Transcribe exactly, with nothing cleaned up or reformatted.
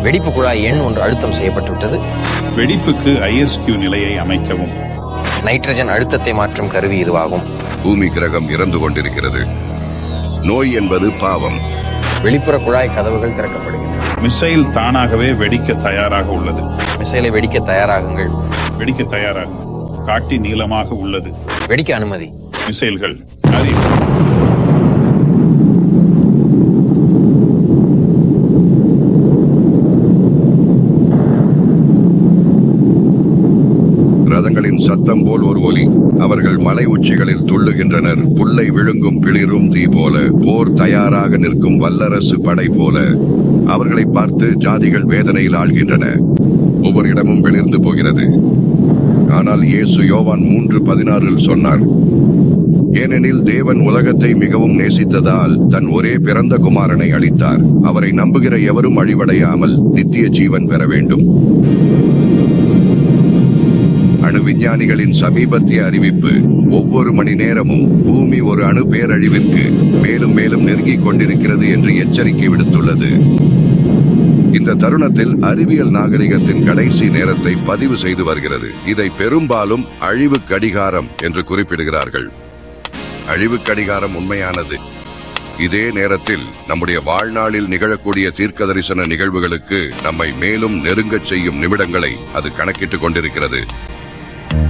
வெடிப்பு குழாய் எண் ஒன்று அழுத்தம் செய்யப்பட்டுவிட்டது. வெடிப்புக்கு ஐ எஸ் கியூ நிலையை அமைக்கவும். நைட்ரஜன் அழுத்தத்தை மாற்றும் கருவி இதுவாகும். பூமி கிரகம் இறந்து கொண்டிருக்கிறது. நோய் என்பது பாவம். வெளிப்புற குழாய் கதவுகள் திறக்கப்படுகின்றன. மிசைல் தானாகவே வெடிக்க தயாராக உள்ளது. மிசைலை வெடிக்க தயாராகுங்கள். வெடிக்க தயாராகும். காட்டி நீளமாக உள்ளது. வெடிக்க அனுமதி. மிசைல்கள் அறிவு. ரதங்களின் சத்தம் போல் ஒரு ஒலி. அவர்கள் மலை உச்சிகளில் துள்ளுகின்றனர். புல்லை விழுங்கும் பிளிரும் தீ போல, போர் தயாராக நிற்கும் வல்லரசு படை போல. அவர்களை பார்த்து ஜாதிகள் வேதனையில் ஆழ்கின்றன. ஒவ்வொரு இடமும் வெளிர்ந்து போகிறது. ஆனால் இயேசு யோவான் மூன்று பதினாறில் சொன்னார், ஏனெனில் தேவன் உலகத்தை மிகவும் நேசித்ததால் தன் ஒரே பிறந்த குமாரனை அளித்தார். அவரை நம்புகிற எவரும் அழிவடையாமல் நித்திய ஜீவன் பெற வேண்டும். அணு விஞ்ஞானிகளின் சமீபத்திய அறிவிப்பு. ஒவ்வொரு மணி நேரமும் பூமி ஒரு அணு பேரழிவிற்கு மேலும் மேலும் நெருங்கிக் கொண்டிருக்கிறது என்று எச்சரிக்கை விடுத்துள்ளது. இந்த தருணத்தில் அறிவியல் நாகரிகத்தின் கடைசி நேரத்தை பதிவு செய்து வருகிறது. இதை பெரும்பாலும் அழிவு கடிகாரம் என்று குறிப்பிடுகிறார்கள். அழிவு கடிகாரம் உண்மையானது. இதே நேரத்தில் நம்முடைய வாழ்நாளில் நிகழக்கூடிய தீர்க்க தரிசன நிகழ்வுகளுக்கு நம்மை மேலும் நெருங்கச் செய்யும் நிமிடங்களை அது கணக்கிட்டுக் கொண்டிருக்கிறது.